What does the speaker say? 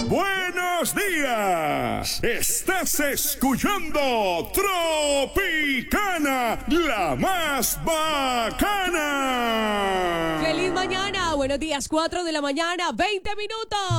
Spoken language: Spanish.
buenos días. Estás escuchando Tropicana, la más bacana. ¡Feliz mañana! Buenos días, 4 de la mañana, 20 minutos.